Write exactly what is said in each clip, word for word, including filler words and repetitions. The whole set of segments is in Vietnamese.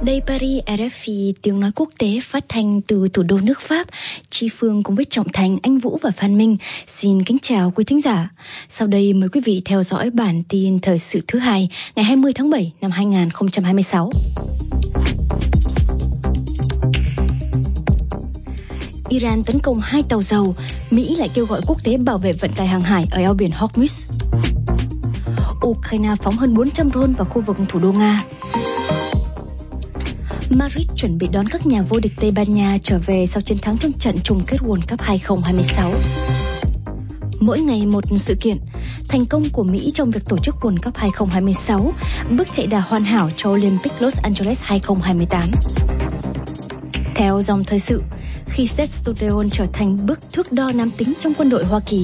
Đây Paris, rờ ép i, tiếng nói quốc tế phát thanh từ thủ đô nước Pháp. Chi Phương cùng với Trọng Thành, Anh Vũ và Phan Minh xin kính chào quý thính giả. Sau đây mời quý vị theo dõi bản tin thời sự thứ hai ngày hai mươi tháng bảy năm hai nghìn không trăm hai mươi sáu. Iran tấn công hai tàu dầu, Mỹ lại kêu gọi quốc tế bảo vệ vận tải hàng hải ở eo biển Hormuz. Ukraine phóng hơn bốn trăm drone vào khu vực thủ đô Nga. Madrid chuẩn bị đón các nhà vô địch Tây Ban Nha trở về sau chiến thắng trong trận chung kết World Cup hai không hai sáu. Mỗi ngày một sự kiện, thành công của Mỹ trong việc tổ chức World Cup hai không hai sáu, bước chạy đà hoàn hảo cho Olympic Los Angeles hai không hai tám. Theo dòng thời sự, khi testosterone trở thành bước thước đo nam tính trong quân đội Hoa Kỳ.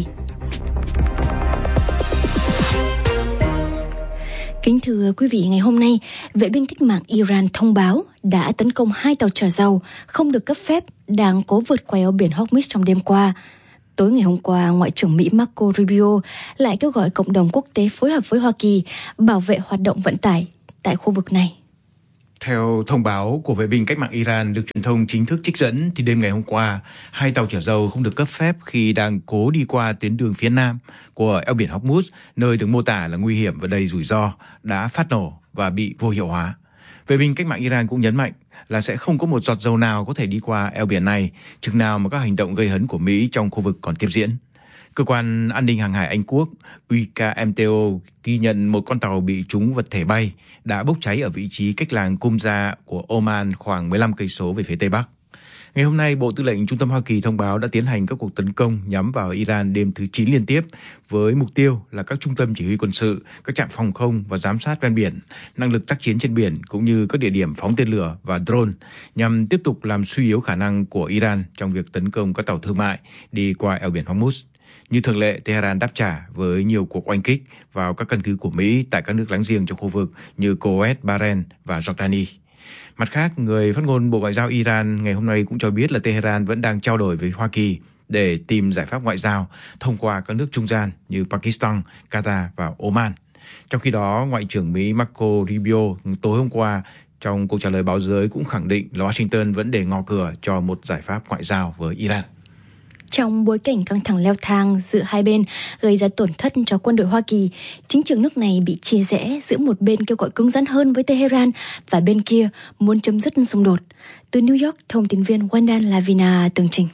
Kính thưa quý vị, ngày hôm nay, vệ binh cách mạng Iran thông báo đã tấn công hai tàu chở dầu không được cấp phép đang cố vượt qua eo biển Hormuz trong đêm qua. Tối ngày hôm qua, Ngoại trưởng Mỹ Marco Rubio lại kêu gọi cộng đồng quốc tế phối hợp với Hoa Kỳ bảo vệ hoạt động vận tải tại khu vực này. Theo thông báo của vệ binh cách mạng Iran được truyền thông chính thức trích dẫn, thì đêm ngày hôm qua, hai tàu chở dầu không được cấp phép khi đang cố đi qua tuyến đường phía nam của eo biển Hormuz, nơi được mô tả là nguy hiểm và đầy rủi ro, đã phát nổ và bị vô hiệu hóa. Vệ binh cách mạng Iran cũng nhấn mạnh là sẽ không có một giọt dầu nào có thể đi qua eo biển này, chừng nào mà các hành động gây hấn của Mỹ trong khu vực còn tiếp diễn. Cơ quan an ninh hàng hải Anh Quốc U K M T O ghi nhận một con tàu bị trúng vật thể bay đã bốc cháy ở vị trí cách làng Qumza của Oman khoảng mười lăm cây số về phía tây bắc. Ngày hôm nay, Bộ Tư lệnh Trung tâm Hoa Kỳ thông báo đã tiến hành các cuộc tấn công nhắm vào Iran đêm thứ chín liên tiếp với mục tiêu là các trung tâm chỉ huy quân sự, các trạm phòng không và giám sát ven biển, năng lực tác chiến trên biển cũng như các địa điểm phóng tên lửa và drone nhằm tiếp tục làm suy yếu khả năng của Iran trong việc tấn công các tàu thương mại đi qua eo biển Hormuz. Như thường lệ, Tehran đáp trả với nhiều cuộc oanh kích vào các căn cứ của Mỹ tại các nước láng giềng trong khu vực như Kuwait, Bahrain và Jordani. Mặt khác, người phát ngôn Bộ Ngoại giao Iran ngày hôm nay cũng cho biết là Tehran vẫn đang trao đổi với Hoa Kỳ để tìm giải pháp ngoại giao thông qua các nước trung gian như Pakistan, Qatar và Oman. Trong khi đó, Ngoại trưởng Mỹ Marco Rubio tối hôm qua trong cuộc trả lời báo giới cũng khẳng định là Washington vẫn để ngỏ cửa cho một giải pháp ngoại giao với Iran. Trong bối cảnh căng thẳng leo thang giữa hai bên gây ra tổn thất cho quân đội Hoa Kỳ, chính trường nước này bị chia rẽ giữa một bên kêu gọi cứng rắn hơn với Tehran và bên kia muốn chấm dứt xung đột. Từ New York, thông tin viên Wendan Lavina tường trình.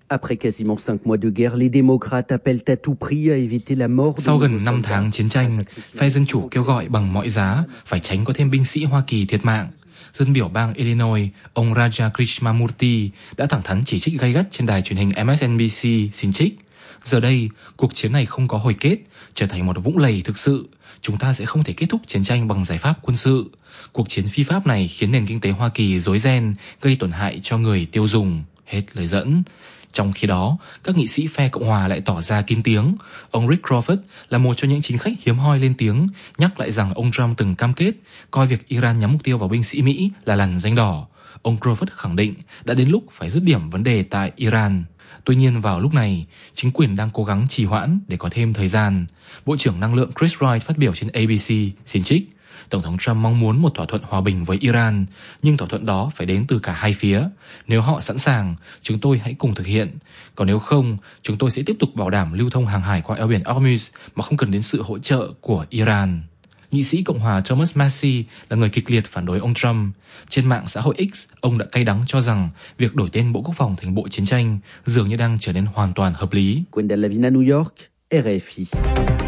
Sau gần năm tháng chiến tranh, phe Dân Chủ kêu gọi bằng mọi giá phải tránh có thêm binh sĩ Hoa Kỳ thiệt mạng. Dân biểu bang Illinois, ông Raja Krishnamurti đã thẳng thắn chỉ trích gay gắt trên đài truyền hình M S N B C xin trích. Giờ đây, cuộc chiến này không có hồi kết, trở thành một vũng lầy thực sự. Chúng ta sẽ không thể kết thúc chiến tranh bằng giải pháp quân sự. Cuộc chiến phi pháp này khiến nền kinh tế Hoa Kỳ rối ren, gây tổn hại cho người tiêu dùng. Hết lời dẫn. Trong khi đó, các nghị sĩ phe Cộng hòa lại tỏ ra kín tiếng. Ông Rick Crawford là một trong những chính khách hiếm hoi lên tiếng, nhắc lại rằng ông Trump từng cam kết coi việc Iran nhắm mục tiêu vào binh sĩ Mỹ là lằn ranh đỏ. Ông Crawford khẳng định đã đến lúc phải dứt điểm vấn đề tại Iran. Tuy nhiên vào lúc này, chính quyền đang cố gắng trì hoãn để có thêm thời gian. Bộ trưởng Năng lượng Chris Wright phát biểu trên A B C xin trích. Tổng thống Trump mong muốn một thỏa thuận hòa bình với Iran, nhưng thỏa thuận đó phải đến từ cả hai phía. Nếu họ sẵn sàng, chúng tôi hãy cùng thực hiện. Còn nếu không, chúng tôi sẽ tiếp tục bảo đảm lưu thông hàng hải qua eo biển Hormuz mà không cần đến sự hỗ trợ của Iran. Nghị sĩ Cộng hòa Thomas Massie là người kịch liệt phản đối ông Trump. Trên mạng xã hội X, ông đã cay đắng cho rằng việc đổi tên Bộ Quốc phòng thành Bộ Chiến tranh dường như đang trở nên hoàn toàn hợp lý. New York, R F I.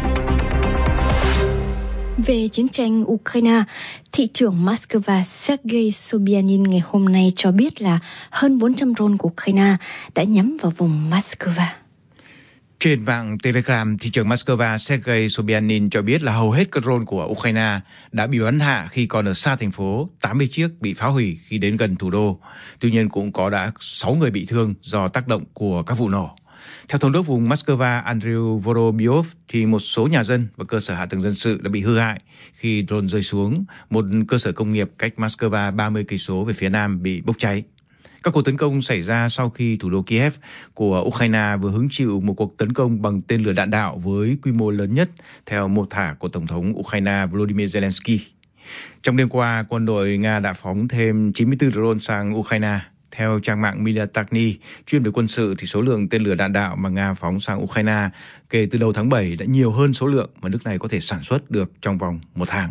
Về chiến tranh Ukraine, thị trưởng Moscow Sergei Sobyanin ngày hôm nay cho biết là hơn bốn trăm drone của Ukraine đã nhắm vào vùng Moscow. Trên mạng Telegram, thị trưởng Moscow Sergei Sobyanin cho biết là hầu hết các drone của Ukraine đã bị bắn hạ khi còn ở xa thành phố, tám mươi chiếc bị phá hủy khi đến gần thủ đô. Tuy nhiên cũng có đã sáu người bị thương do tác động của các vụ nổ. Theo thống đốc vùng Moscow Andriy Vorobyov, thì một số nhà dân và cơ sở hạ tầng dân sự đã bị hư hại khi drone rơi xuống. Một cơ sở công nghiệp cách Moscow ba mươi cây số về phía nam bị bốc cháy. Các cuộc tấn công xảy ra sau khi thủ đô Kiev của Ukraine vừa hứng chịu một cuộc tấn công bằng tên lửa đạn đạo với quy mô lớn nhất theo mô tả của Tổng thống Ukraine Volodymyr Zelensky. Trong đêm qua, quân đội Nga đã phóng thêm chín mươi tư drone sang Ukraine. Theo trang mạng Militarny, chuyên về quân sự, thì số lượng tên lửa đạn đạo mà Nga phóng sang Ukraine kể từ đầu tháng bảy đã nhiều hơn số lượng mà nước này có thể sản xuất được trong vòng một tháng.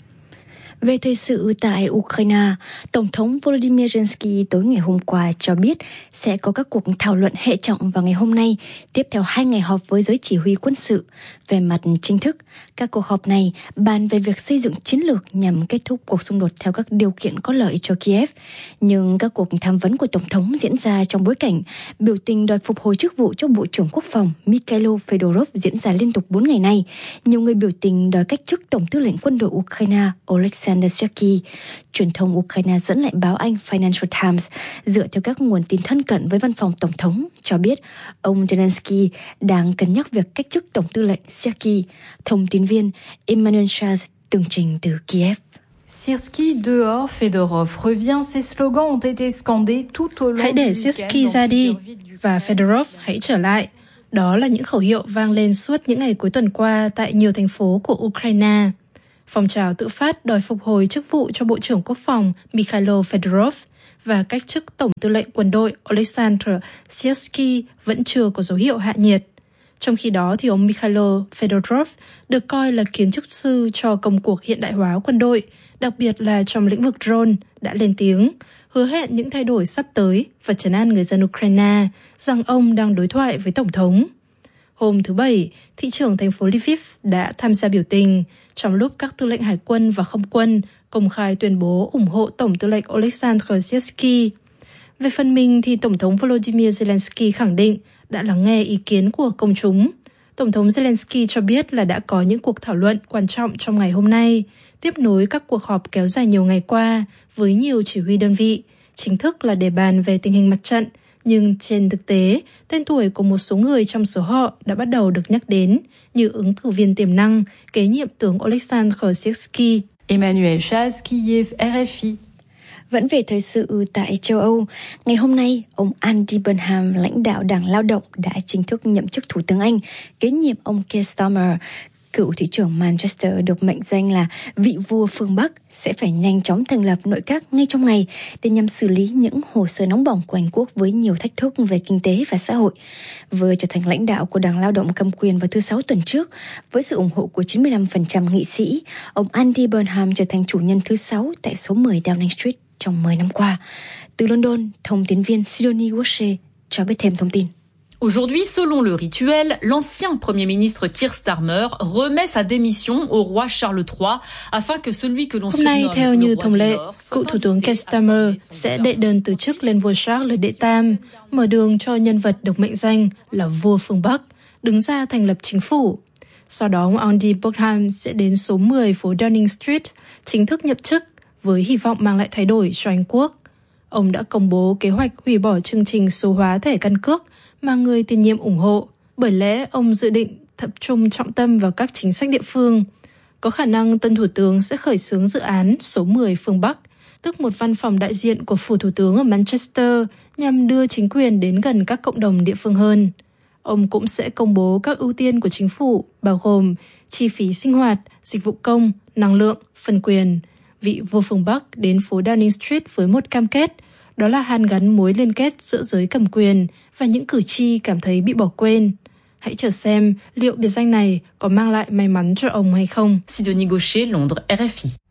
Về thời sự tại Ukraine, Tổng thống Volodymyr Zelensky tối ngày hôm qua cho biết sẽ có các cuộc thảo luận hệ trọng vào ngày hôm nay, tiếp theo hai ngày họp với giới chỉ huy quân sự. Về mặt chính thức, các cuộc họp này bàn về việc xây dựng chiến lược nhằm kết thúc cuộc xung đột theo các điều kiện có lợi cho Kiev. Nhưng các cuộc tham vấn của Tổng thống diễn ra trong bối cảnh biểu tình đòi phục hồi chức vụ cho Bộ trưởng Quốc phòng Mikhailo Fedorov diễn ra liên tục bốn ngày nay. Nhiều người biểu tình đòi cách chức Tổng tư lệnh quân đội Ukraine Oleksandr Syrskyi. Truyền thông Ukraine dẫn lại báo Anh Financial Times dựa theo các nguồn tin thân cận với văn phòng Tổng thống cho biết ông Zelensky đang cân nhắc việc cách chức Tổng tư lệnh Syrskyi. Thông tin viên Emmanuel Charles tường trình từ Kiev. Syrskyi dehors, Fedorov revient, ces slogans ont été scandés tout au long. Hãy để Syrskyi ra đi và Fedorov hãy trở lại. Đó là những khẩu hiệu vang lên suốt những ngày cuối tuần qua tại nhiều thành phố của Ukraine. Phong trào tự phát đòi phục hồi chức vụ cho Bộ trưởng Quốc phòng Mikhailo Fedorov và cách chức Tổng tư lệnh quân đội Oleksandr Syrskyi vẫn chưa có dấu hiệu hạ nhiệt. Trong khi đó, thì ông Mikhailo Fedorov được coi là kiến trúc sư cho công cuộc hiện đại hóa quân đội, đặc biệt là trong lĩnh vực drone, đã lên tiếng, hứa hẹn những thay đổi sắp tới và trấn an người dân Ukraine rằng ông đang đối thoại với Tổng thống. Hôm thứ Bảy, thị trưởng thành phố Lviv đã tham gia biểu tình trong lúc các tư lệnh hải quân và không quân công khai tuyên bố ủng hộ Tổng tư lệnh Oleksandr Syrskyi. Về phần mình, thì Tổng thống Volodymyr Zelensky khẳng định đã lắng nghe ý kiến của công chúng. Tổng thống Zelensky cho biết là đã có những cuộc thảo luận quan trọng trong ngày hôm nay, tiếp nối các cuộc họp kéo dài nhiều ngày qua với nhiều chỉ huy đơn vị, chính thức là để bàn về tình hình mặt trận. Nhưng trên thực tế, tên tuổi của một số người trong số họ đã bắt đầu được nhắc đến như ứng cử viên tiềm năng, kế nhiệm tướng Oleksandr Syrskyi. Emmanuel Chaz, Kiev, R F I. Vẫn về thời sự tại châu Âu, ngày hôm nay, ông Andy Burnham, lãnh đạo Đảng Lao động, đã chính thức nhậm chức Thủ tướng Anh, kế nhiệm ông Keir Starmer. Cựu thị trưởng Manchester được mệnh danh là vị vua phương Bắc sẽ phải nhanh chóng thành lập nội các ngay trong ngày để nhằm xử lý những hồ sơ nóng bỏng của Anh Quốc với nhiều thách thức về kinh tế và xã hội. Vừa trở thành lãnh đạo của Đảng Lao động cầm quyền vào thứ Sáu tuần trước, với sự ủng hộ của chín mươi lăm phần trăm nghị sĩ, ông Andy Burnham trở thành chủ nhân thứ sáu tại số mười Downing Street trong mười năm qua. Từ London, thông tin viên Sidonie Gaucher cho biết thêm thông tin. Aujourd'hui, selon le rituel, l'ancien Premier ministre Keir Starmer remet sa démission au roi Charles trois afin que celui que l'on Hôm nay, surnomme theo le như roi thông du lệ, Nord cựu soit Thủ tướng Keir invité à Starmer former son sẽ đệ đơn từ chức lên vua Charles đệ Tam, mở đường cho nhân vật được mệnh danh là vua phương Bắc, đứng ra thành lập chính phủ. Sau đó, ông Andy Burnham sẽ đến số mười phố Downing Street, chính thức nhậm chức với hy vọng mang lại thay đổi cho Anh Quốc. Ông đã công bố kế hoạch hủy bỏ chương trình số hóa thẻ căn cước mà người tiền nhiệm ủng hộ, bởi lẽ ông dự định tập trung trọng tâm vào các chính sách địa phương. Có khả năng tân thủ tướng sẽ khởi xướng dự án số mười phương Bắc, tức một văn phòng đại diện của phủ thủ tướng ở Manchester nhằm đưa chính quyền đến gần các cộng đồng địa phương hơn. Ông cũng sẽ công bố các ưu tiên của chính phủ, bao gồm chi phí sinh hoạt, dịch vụ công, năng lượng, phân quyền. Vị vua phương Bắc đến phố Downing Street với một cam kết, đó là hàn gắn mối liên kết giữa giới cầm quyền và những cử tri cảm thấy bị bỏ quên. Hãy chờ xem liệu biệt danh này có mang lại may mắn cho ông hay không. Sidonie Gaucher, Londres, R F I.